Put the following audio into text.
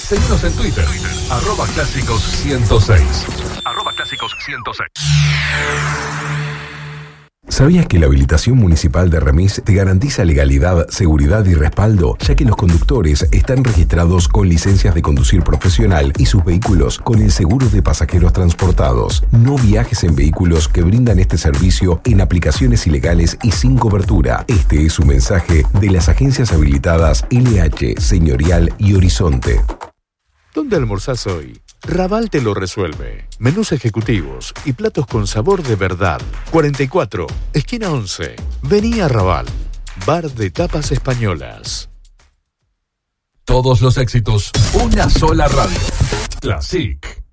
Seguinos en Twitter, @clásicos106. @clásicos106. ¿Sabías que la habilitación municipal de Remis te garantiza legalidad, seguridad y respaldo, ya que los conductores están registrados con licencias de conducir profesional y sus vehículos con el seguro de pasajeros transportados? No viajes en vehículos que brindan este servicio en aplicaciones ilegales y sin cobertura. Este es un mensaje de las agencias habilitadas LH, Señorial y Horizonte. ¿Dónde almorzás hoy? Raval te lo resuelve. Menús ejecutivos y platos con sabor de verdad. 44, esquina 11. Vení a Raval. Bar de tapas españolas. Todos los éxitos, una sola radio. Classic.